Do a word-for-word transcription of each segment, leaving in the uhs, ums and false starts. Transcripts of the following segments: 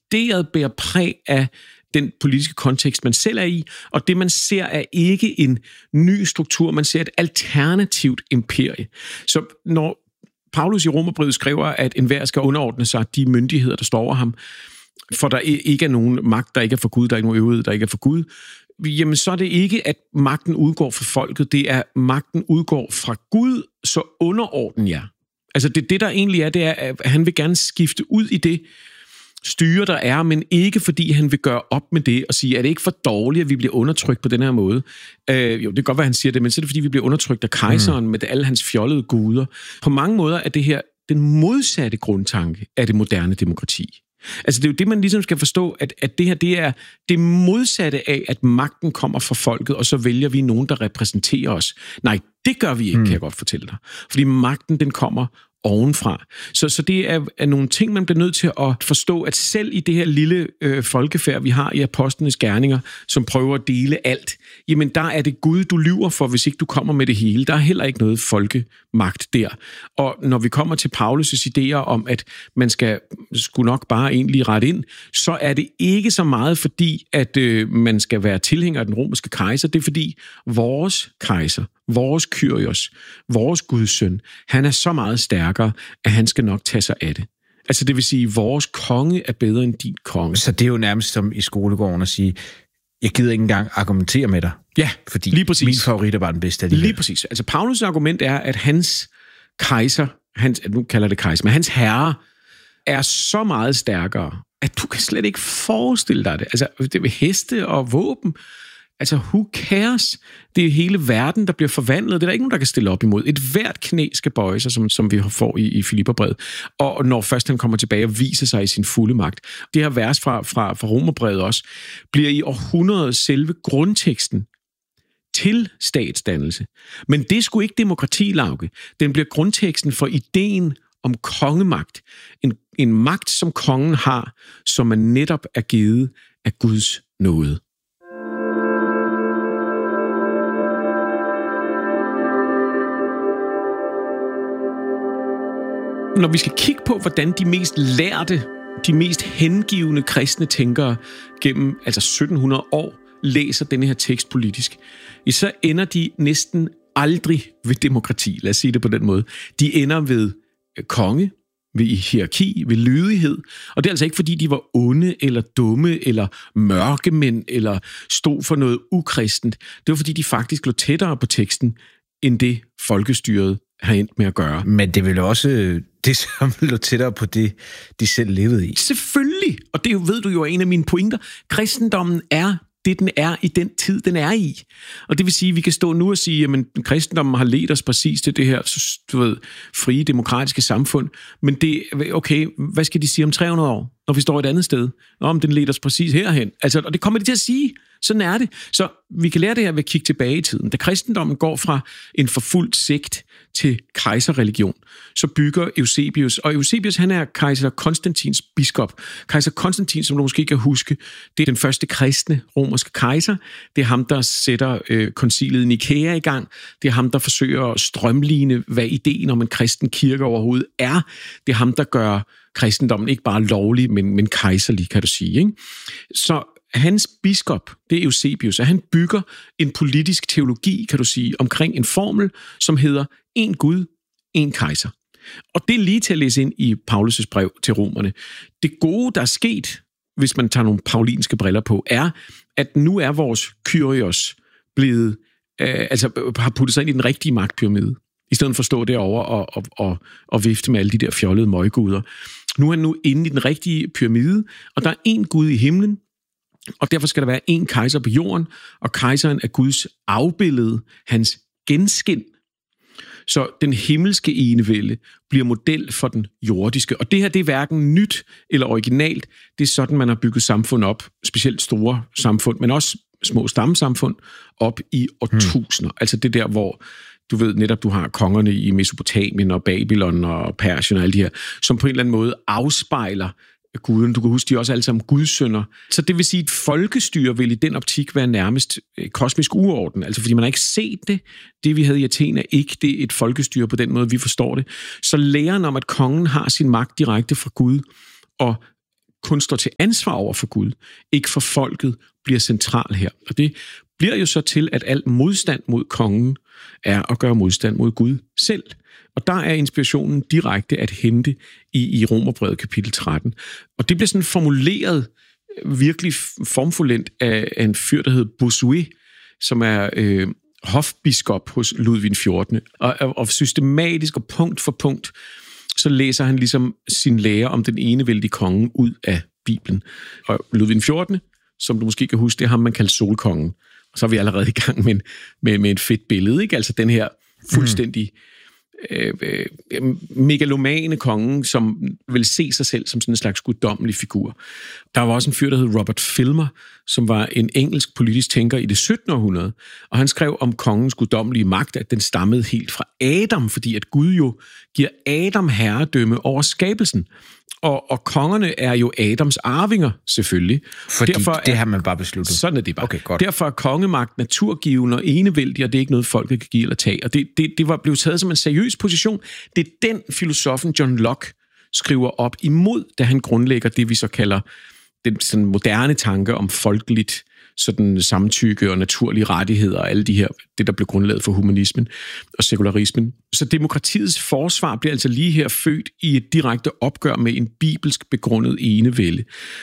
decideret bærer præg af den politiske kontekst, man selv er i, og det, man ser, er ikke en ny struktur, man ser et alternativt imperie. Så når Paulus i Romerbrevet skriver, at enhver skal underordne sig de myndigheder, der står over ham, for der ikke er nogen magt, der ikke er for Gud, der er ikke nogen øvrighed, der ikke er for Gud, jamen så er det ikke, at magten udgår fra folket, det er, at magten udgår fra Gud, så underordnen jer. Altså det, det der egentlig er, det er, at han vil gerne skifte ud i det styre, der er, men ikke fordi han vil gøre op med det og sige, at det ikke for dårligt, at vi bliver undertrykt på den her måde. Øh, jo, det kan godt være, han siger det, men så er det fordi, vi bliver undertrykt af kejseren mm. med alle hans fjollede guder. På mange måder er det her den modsatte grundtanke af det moderne demokrati. Altså det er jo det, man ligesom skal forstå, at, at det her det er det modsatte af, at magten kommer fra folket, og så vælger vi nogen, der repræsenterer os. Nej, det gør vi ikke, mm. kan jeg godt fortælle dig. Fordi magten, den kommer ovenfra. Så, så det er, er nogle ting, man bliver nødt til at forstå, at selv i det her lille øh, folkefærd, vi har i apostlenes gerninger, som prøver at dele alt, jamen der er det Gud, du lyver for, hvis ikke du kommer med det hele. Der er heller ikke noget folkemagt der. Og når vi kommer til Paulus' idéer om, at man skal skulle nok bare egentlig rette ind, så er det ikke så meget fordi, at øh, man skal være tilhænger af den romerske kejser. Det er fordi vores kejser, vores Kyrios, vores Guds søn, han er så meget stærkere, at han skal nok tage sig af det. Altså det vil sige, at vores konge er bedre end din konge. Så det er jo nærmest som i skolegården at sige, jeg gider ikke engang argumentere med dig. Ja, fordi lige præcis. Min favorit er bare den bedste af de Lige præcis. Altså Paulus' argument er, at hans kejser, hans, nu kalder det kejser, men hans herre er så meget stærkere, at du kan slet ikke forestille dig det. Altså det med heste og våben. Altså, who cares? Det er hele verden, der bliver forvandlet. Det er der ikke nogen, der kan stille op imod. Et hvert knæ skal bøje sig, som, som vi får i, i Filipperbrevet. Og når først han kommer tilbage og viser sig i sin fulde magt. Det her vers fra, fra, fra Romerbrevet også, bliver i århundredet selve grundteksten til statsdannelse. Men det skulle ikke demokrati, Lauke. Den bliver grundteksten for ideen om kongemagt. En, en magt, som kongen har, som man netop er givet af Guds nåde. Når vi skal kigge på, hvordan de mest lærte, de mest hengivne kristne tænkere gennem altså sytten hundrede år læser denne her tekst politisk, så ender de næsten aldrig ved demokrati. Lad os sige det på den måde. De ender ved konge, ved hierarki, ved lydighed. Og det er altså ikke, fordi de var onde, eller dumme, eller mørkemænd, eller stod for noget ukristent. Det var, fordi de faktisk lå tættere på teksten, end det folkestyret har endt med at gøre. Men det vil også det, som lå tættere på det, de selv levede i. Selvfølgelig! Og det ved du jo er en af mine pointer. Kristendommen er det, den er i den tid, den er i. Og det vil sige, at vi kan stå nu og sige, at kristendommen har ledt os præcis til det her, du ved, frie, demokratiske samfund. Men det, okay, hvad skal de sige om tre hundrede år, når vi står et andet sted? Om den leder os præcis herhen. Altså, og det kommer de til at sige. Sådan er det. Så vi kan lære det her ved at kigge tilbage i tiden. Da kristendommen går fra en forfulgt sekt til kejserreligion, så bygger Eusebius, og Eusebius han er kejser Konstantins biskop. Kejser Konstantin, som du måske kan huske, det er den første kristne romerske kejser. Det er ham, der sætter øh, koncilet Nikæa i gang. Det er ham, der forsøger at strømline, hvad ideen om en kristen kirke overhovedet er. Det er ham, der gør kristendommen ikke bare lovlig, men, men kejserlig, kan du sige. Ikke? Så hans biskop, det er Eusebius, og han bygger en politisk teologi, kan du sige, omkring en formel, som hedder en Gud, en kejser. Og det er lige til at læse ind i Paulus' brev til romerne. Det gode, der er sket, hvis man tager nogle paulinske briller på, er, at nu er vores Kyrios blevet, øh, altså har puttet sig ind i den rigtige magtpyramide, i stedet for at stå derovre og, og, og, og vifte med alle de der fjollede møgguder. Nu er han nu inde i den rigtige pyramide, og der er en Gud i himlen, og derfor skal der være en kejser på jorden, og kejseren er Guds afbillede, hans genskin. Så den himmelske enevælde bliver model for den jordiske. Og det her, det er hverken nyt eller originalt. Det er sådan, man har bygget samfund op, specielt store samfund, men også små stammesamfund, op i årtusinder. Hmm. Altså det der, hvor du ved netop, du har kongerne i Mesopotamien og Babylon og Persien og alle de her, som på en eller anden måde afspejler guden. Du kan huske, de er også alle sammen gudsønner. Så det vil sige, at et folkestyre vil i den optik være nærmest kosmisk uorden. Altså fordi man har ikke set det. Det, vi havde i Athen, er ikke det et folkestyre på den måde, vi forstår det. Så læren om, at kongen har sin magt direkte fra Gud, og kun står til ansvar over for Gud, ikke for folket, bliver central her. Og det bliver jo så til, at al modstand mod kongen er at gøre modstand mod Gud selv. Og der er inspirationen direkte at hente i, i Romerbrevet kapitel tretten. Og det bliver sådan formuleret virkelig formfuldendt af, af en fyr, der hedder Bossuet, som er øh, hofbiskop hos Ludvig den fjortende. Og, og systematisk og punkt for punkt, så læser han ligesom sin lære om den enevældige konge ud af Bibelen. Og Ludvig den fjortende, som du måske kan huske, det er ham, man kalder solkongen. Og så er vi allerede i gang med, en, med, med et fedt billede, ikke? Altså den her fuldstændig øh, øh, megalomane konge, som vil se sig selv som sådan en slags guddommelig figur. Der var også en fyr, der hed Robert Filmer, som var en engelsk politisk tænker i det syttende århundrede, og han skrev om kongens guddommelige magt, at den stammede helt fra Adam, fordi at Gud jo giver Adam herredømme over skabelsen. Og, og kongerne er jo Adams arvinger, selvfølgelig. Fordi Derfor det er, har man bare besluttet. Sådan er det bare. Okay, godt. Derfor er kongemagt naturgivende og enevældig, og det er ikke noget, folket kan give eller tage. Og det, det, det var blevet taget som en seriøs position. Det er den filosofen John Locke skriver op imod, da han grundlægger det, vi så kalder den sådan moderne tanke om folkeligt sådan samtykke og naturlige rettigheder og alle de her, det der blev grundlaget for humanismen og sekularismen. Så demokratiets forsvar bliver altså lige her født i et direkte opgør med en bibelsk begrundet enevælde.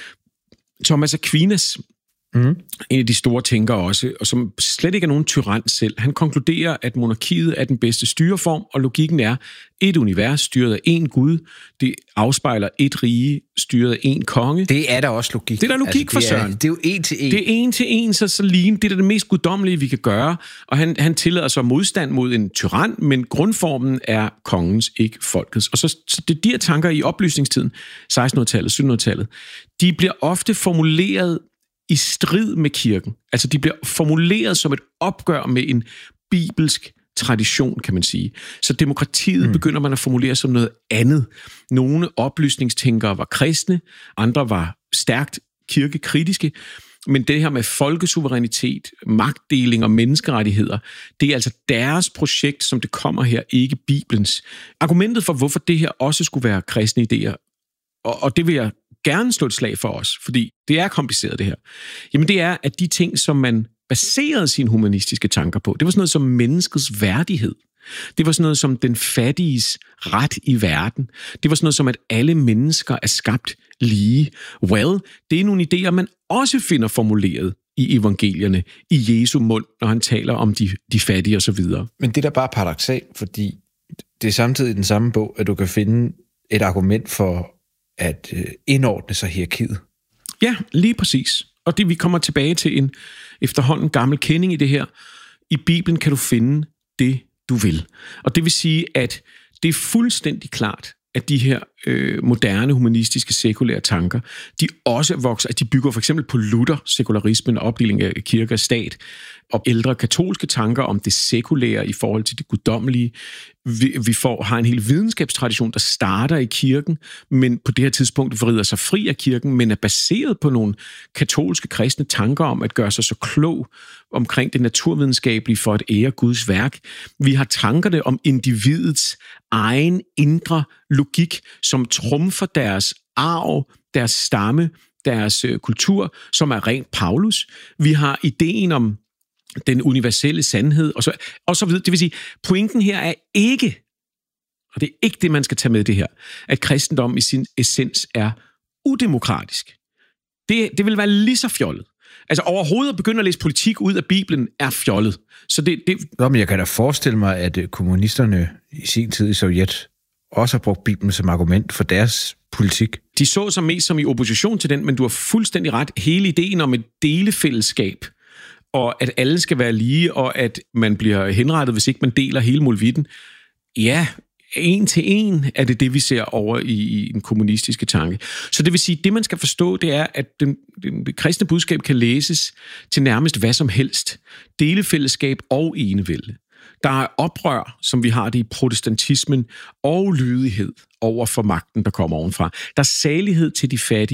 Thomas Aquinas, mm. en af de store tænkere også, og som slet ikke er nogen tyran selv, han konkluderer, at monarkiet er den bedste styreform, og logikken er et univers styret af én Gud, det afspejler et rige styret af én konge. Det er der også logik. Det er der logik altså, for Søren. Det er jo en til en. Det er en til en, så, så lige, det er det mest guddommelige, vi kan gøre, og han, han tillader så modstand mod en tyran, men grundformen er kongens, ikke folkets. Og så, så det de her tanker i oplysningstiden, sekstenhundredetallet, syttenhundredetallet, de bliver ofte formuleret i strid med kirken. Altså, de bliver formuleret som et opgør med en bibelsk tradition, kan man sige. Så demokratiet mm. begynder man at formulere som noget andet. Nogle oplysningstænkere var kristne, andre var stærkt kirkekritiske, men det her med folkesuverænitet, magtdeling og menneskerettigheder, det er altså deres projekt, som det kommer her, ikke Bibelens. Argumentet for, hvorfor det her også skulle være kristne idéer, og, og det vil jeg gerne slå et slag for os, fordi det er kompliceret det her, jamen det er, at de ting, som man baserede sine humanistiske tanker på, det var sådan noget som menneskets værdighed. Det var sådan noget som den fattiges ret i verden. Det var sådan noget som, at alle mennesker er skabt lige. Well, det er nogle idéer, man også finder formuleret i evangelierne, i Jesu mund, når han taler om de, de fattige og så videre. Men det er da bare paradoksalt, fordi det er samtidig i den samme bog, at du kan finde et argument for at indordne sig hierarkiet. Ja, lige præcis. Og det vi kommer tilbage til en efterhånden gammel kending i det her. I Bibelen kan du finde det, du vil. Og det vil sige, at det er fuldstændig klart, at de her øh, moderne, humanistiske, sekulære tanker, de også vokser, at de bygger for eksempel på Luther, sekularismen, opdeling af kirke og stat, og ældre katolske tanker om det sekulære i forhold til det guddommelige. Vi, vi får, har en hel videnskabstradition, der starter i kirken, men på det her tidspunkt vrider sig fri af kirken, men er baseret på nogle katolske kristne tanker om at gøre sig så klog omkring det naturvidenskabelige for at ære Guds værk. Vi har tankerne om individets egen indre logik, som trumfer deres arv, deres stamme, deres øh, kultur, som er rent Paulus. Vi har ideen om den universelle sandhed, og så, og så videre. Det vil sige, pointen her er ikke, og det er ikke det, man skal tage med det her, at kristendom i sin essens er udemokratisk. Det, det vil være lige så fjollet. Altså overhovedet at begynde at læse politik ud af Bibelen er fjollet. Så det, det... Nå, men jeg kan da forestille mig, at kommunisterne i sin tid i Sovjet også har brugt Bibelen som argument for deres politik. De så sig mest som i opposition til den, men du har fuldstændig ret. Hele ideen om et delefællesskab, og at alle skal være lige, og at man bliver henrettet, hvis ikke man deler hele molevitten. Ja, en til en er det det, vi ser over i, i den kommunistiske tanke. Så det vil sige, det man skal forstå, det er, at den, den, det kristne budskab kan læses til nærmest hvad som helst. Delefællesskab og enevælde. Der er oprør, som vi har det i protestantismen, og lydighed over for magten, der kommer ovenfra. Der er salighed til de fattige,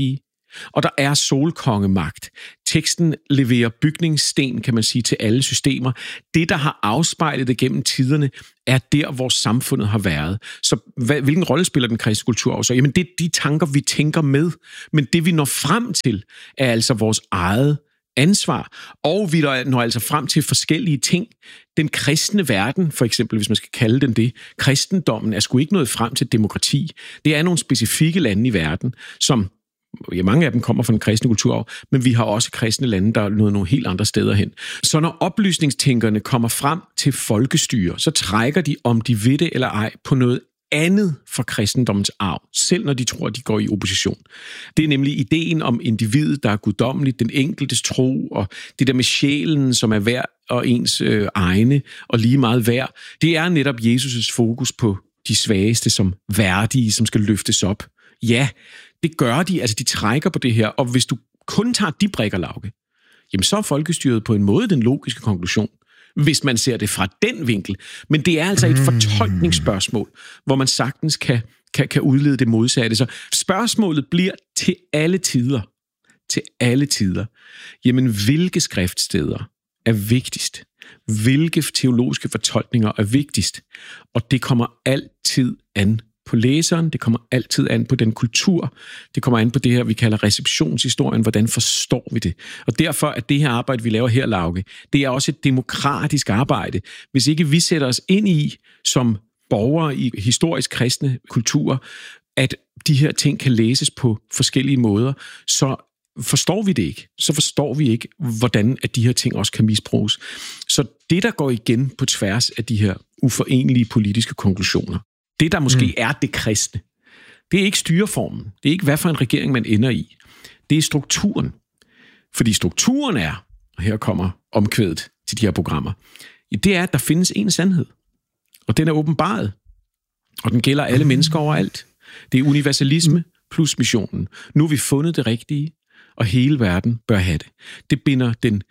Og der er solkongemagt. Teksten leverer bygningssten, kan man sige, til alle systemer. Det, der har afspejlet det gennem tiderne, er der, hvor samfundet har været. Så hvad, hvilken rolle spiller den kristne kultur også? Jamen, det er de tanker, vi tænker med. Men det, vi når frem til, er altså vores eget ansvar. Og vi når altså frem til forskellige ting. Den kristne verden, for eksempel, hvis man skal kalde den det, kristendommen er sgu ikke nået frem til demokrati. Det er nogle specifikke lande i verden, som ja, mange af dem kommer fra den kristne kulturarv, men vi har også kristne lande, der er nået nogle helt andre steder hen. Så når oplysningstænkerne kommer frem til folkestyre, så trækker de, om de ved det eller ej, på noget andet fra kristendommens arv, selv når de tror, at de går i opposition. Det er nemlig ideen om individet, der er guddommeligt, den enkeltes tro, og det der med sjælen, som er hver og ens øh, egne, og lige meget værd. Det er netop Jesus' fokus på de svageste som værdige, som skal løftes op. Ja, det gør de, altså de trækker på det her, og hvis du kun tager de brikker, Lauke, jamen så er folkestyret på en måde den logiske konklusion, hvis man ser det fra den vinkel. Men det er altså et fortolkningsspørgsmål, hvor man sagtens kan, kan, kan udlede det modsatte. Så spørgsmålet bliver til alle tider, til alle tider, jamen hvilke skriftsteder er vigtigst? Hvilke teologiske fortolkninger er vigtigst? Og det kommer altid an på læseren, det kommer altid an på den kultur, det kommer an på det her, vi kalder receptionshistorien, hvordan forstår vi det? Og derfor er det her arbejde, vi laver her, Lauke, det er også et demokratisk arbejde. Hvis ikke vi sætter os ind i, som borgere i historisk kristne kulturer, at de her ting kan læses på forskellige måder, så forstår vi det ikke. Så forstår vi ikke, hvordan at de her ting også kan misbruges. Så det, der går igen på tværs af de her uforenelige politiske konklusioner, det, der måske mm. er det kristne, det er ikke styreformen. Det er ikke, hvad for en regering man ender i. Det er strukturen. Fordi strukturen er, og her kommer omkvædet til de her programmer, det er, at der findes en sandhed. Og den er åbenbaret. Og den gælder alle mennesker overalt. Det er universalisme plus missionen. Nu har vi fundet det rigtige, og hele verden bør have det. Det binder den,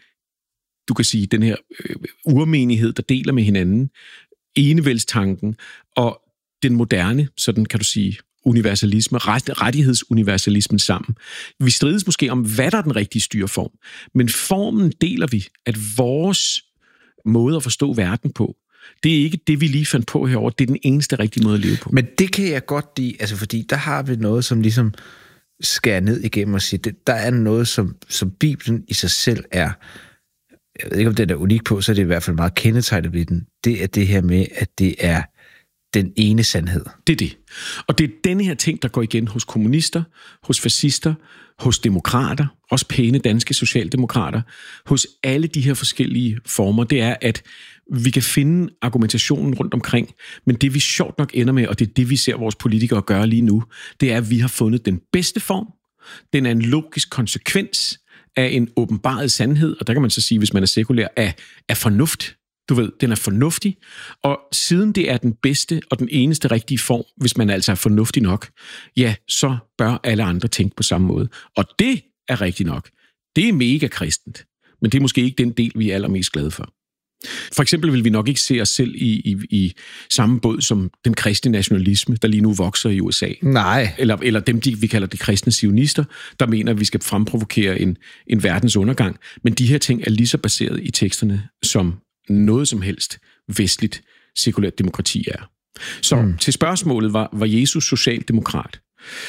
du kan sige, den her øh, urmenighed, der deler med hinanden, enevældstanken og den moderne, sådan kan du sige, universalisme, ret, rettighedsuniversalismen sammen. Vi strides måske om, hvad der er den rigtige styreform, men formen deler vi, at vores måde at forstå verden på, det er ikke det, vi lige fandt på herovre, det er den eneste rigtige måde at leve på. Men det kan jeg godt lide, altså fordi der har vi noget, som ligesom skærer ned igennem og siger, det, der er noget, som, som Bibelen i sig selv er, jeg ved ikke, om den er unik på, så er det i hvert fald meget kendetegnet ved den, det er det her med, at det er den ene sandhed. Det er det. Og det er denne her ting, der går igen hos kommunister, hos fascister, hos demokrater, også pæne danske socialdemokrater, hos alle de her forskellige former, det er, at vi kan finde argumentationen rundt omkring, men det vi sjovt nok ender med, og det er det, vi ser vores politikere gøre lige nu, det er, at vi har fundet den bedste form. Den er en logisk konsekvens af en åbenbaret sandhed, og der kan man så sige, hvis man er sekulær, af, af fornuft. Du ved, den er fornuftig, og siden det er den bedste og den eneste rigtige form, hvis man altså er fornuftig nok, ja, så bør alle andre tænke på samme måde. Og det er rigtigt nok. Det er mega kristent, men det er måske ikke den del, vi er allermest glade for. For eksempel vil vi nok ikke se os selv i, i, i samme båd som den kristne nationalisme, der lige nu vokser i U S A. Nej. Eller, eller dem, de, vi kalder de kristne zionister, der mener, at vi skal fremprovokere en, en verdens undergang. Men de her ting er lige så baseret i teksterne, som noget som helst vestligt sekulært demokrati er. Så mm. til spørgsmålet, var, var Jesus socialdemokrat?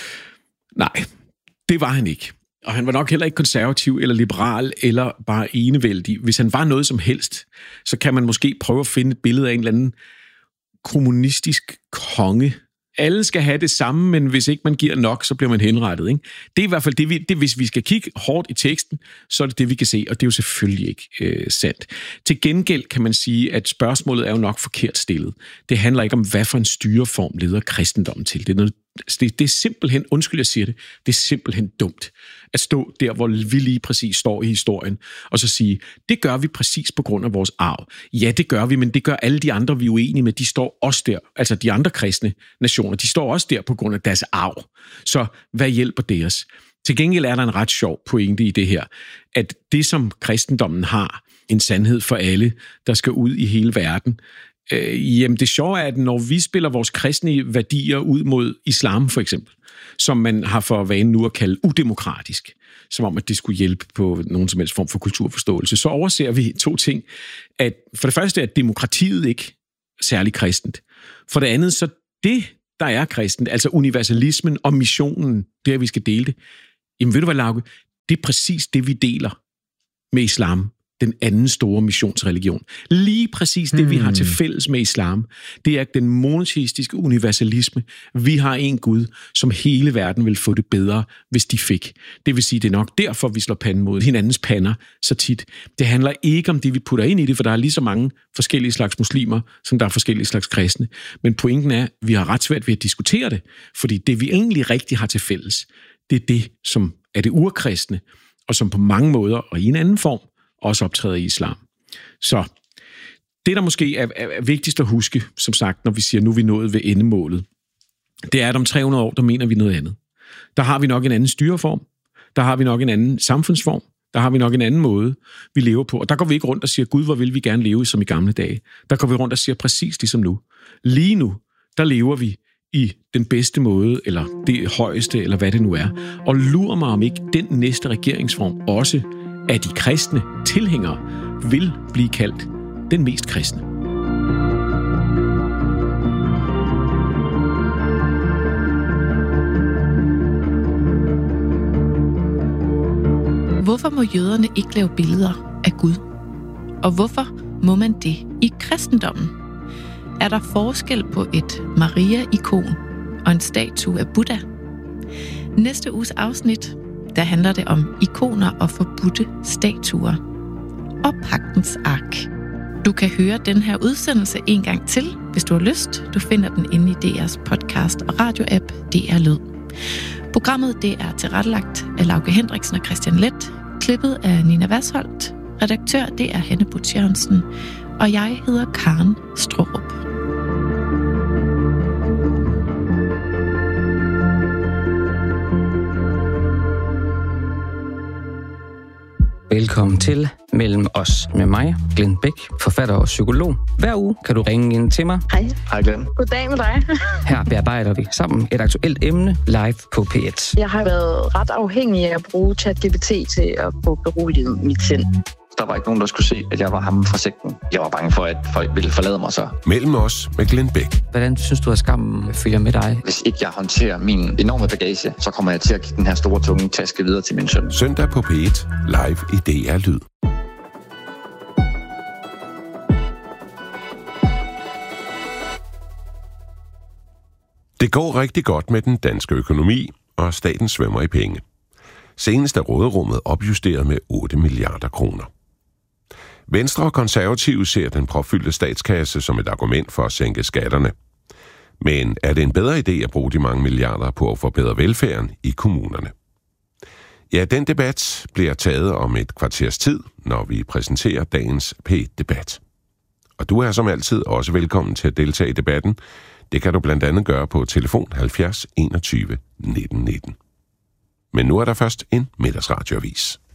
Nej, det var han ikke. Og han var nok heller ikke konservativ eller liberal eller bare enevældig. Hvis han var noget som helst, så kan man måske prøve at finde et billede af en eller anden kommunistisk konge. Alle skal have det samme, men hvis ikke man giver nok, så bliver man henrettet. Ikke? Det er i hvert fald det, vi, det, hvis vi skal kigge hårdt i teksten, så er det det, vi kan se, og det er jo selvfølgelig ikke øh, sandt. Til gengæld kan man sige, at spørgsmålet er jo nok forkert stillet. Det handler ikke om, hvad for en styreform leder kristendommen til. Det er, noget, det, det er simpelthen, undskyld jeg siger det, det er simpelthen dumt at stå der, hvor vi lige præcis står i historien, og så sige, det gør vi præcis på grund af vores arv. Ja, det gør vi, men det gør alle de andre, vi er uenige med, de står også der, altså de andre kristne nationer, de står også der på grund af deres arv. Så hvad hjælper det os? Til gengæld er der en ret sjov pointe i det her, at det som kristendommen har, en sandhed for alle, der skal ud i hele verden, Øh, jamen, det sjove er, at når vi spiller vores kristne værdier ud mod islam, for eksempel, som man har for vane nu at kalde udemokratisk, som om, at det skulle hjælpe på nogen som helst form for kulturforståelse, så overser vi to ting. At for det første er demokratiet ikke særlig kristent. For det andet, så det, der er kristent, altså universalismen og missionen, det er, vi skal dele det. Jamen, ved du hvad, Lauke? Det er præcis det, vi deler med islam. Den anden store missionsreligion. Lige præcis det, hmm. vi har til fælles med islam, det er den monoteistiske universalisme. Vi har en Gud, som hele verden vil få det bedre, hvis de fik. Det vil sige, det er nok derfor, vi slår panden mod hinandens pander så tit. Det handler ikke om det, vi putter ind i det, for der er lige så mange forskellige slags muslimer, som der er forskellige slags kristne. Men pointen er, at vi har ret svært ved at diskutere det, fordi det, vi egentlig rigtig har til fælles, det er det, som er det urkristne, og som på mange måder og i en anden form også optræder i islam. Så det, der måske er, er, er vigtigst at huske, som sagt, når vi siger, nu er vi nået ved endemålet, det er, at om tre hundrede år, der mener vi noget andet. Der har vi nok en anden styreform, der har vi nok en anden samfundsform, der har vi nok en anden måde, vi lever på. Og der går vi ikke rundt og siger, Gud, hvor vil vi gerne leve som i gamle dage. Der går vi rundt og siger præcis ligesom nu. Lige nu, der lever vi i den bedste måde, eller det højeste, eller hvad det nu er. Og lurer mig om ikke den næste regeringsform også at de kristne tilhængere vil blive kaldt den mest kristne. Hvorfor må jøderne ikke lave billeder af Gud? Og hvorfor må man det i kristendommen? Er der forskel på et Maria-ikon og en statue af Buddha? Næste uges afsnit, der handler det om ikoner og forbudte statuer. Og Pagtens Ark. Du kan høre den her udsendelse en gang til, hvis du har lyst. Du finder den inde i D R's podcast og radio-app D R Lyd. Programmet det er tilrettelagt af Lauke Hendriksen og Christian Leth, klippet af Nina Vasholdt, redaktør det er Hanne Butch Jørgensen, og jeg hedder Karen Straarup. Velkommen til Mellem os med mig, Glenn Bæk, forfatter og psykolog. Hver uge kan du ringe ind til mig. Hej. Hej Glenn. Goddag med dig. Her bearbejder vi sammen et aktuelt emne live på P et. Jeg har været ret afhængig af at bruge ChatGPT til at få beroliget mit sind. Der var ikke nogen, der skulle se, at jeg var ham fra sekten. Jeg var bange for, at folk ville forlade mig så. Mellem os med Glenn Bæk. Hvordan synes du, at skammen følger med dig? Hvis ikke jeg håndterer min enorme bagage, så kommer jeg til at give den her store, tunge taske videre til min søn. Søndag på P et, live i D R Lyd. Det går rigtig godt med den danske økonomi, og staten svømmer i penge. Senest er råderummet opjusteret med otte milliarder kroner. Venstre og Konservative ser den propfyldte statskasse som et argument for at sænke skatterne. Men er det en bedre idé at bruge de mange milliarder på at forbedre velfærden i kommunerne? Ja, den debat bliver taget om et kvarters tid, når vi præsenterer dagens P et-debat. Og du er som altid også velkommen til at deltage i debatten. Det kan du blandt andet gøre på telefon halvfjerds enogtyve nitten nitten. Men nu er der først en middagsradioavis.